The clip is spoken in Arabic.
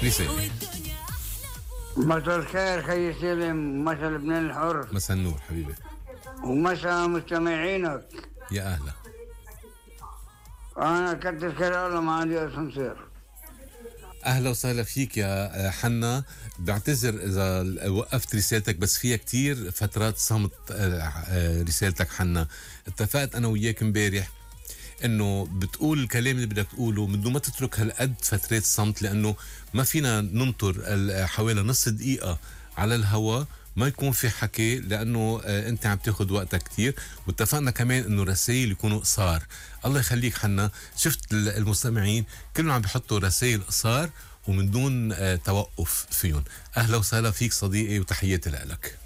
رسالة. مساء الخير خي سلم، مساء لبنان الحر، مساء النور حبيبي. ومساء مستمعينك. يا أهلا. أنا كتر خير الله ما عندي أسانسير. أهلا وسهلا فيك يا حنا. بعتذر إذا وقفت رسالتك، بس فيها كتير فترات صمت رسالتك حنا. اتفقت أنا وياك امبارح انه بتقول الكلام اللي بدك تقوله بدون ما تترك هالقد فترات صمت، لانه ما فينا ننطر حوالي نص دقيقة على الهواء ما يكون في حكي، لانه انت عم تاخد وقتك كتير. واتفقنا كمان انه رسائل يكونوا قصار. الله يخليك حنا، شفت المستمعين كلهم عم بيحطوا رسائل قصار ومن دون توقف فيهم. اهلا وسهلا فيك صديقي وتحياتي لك.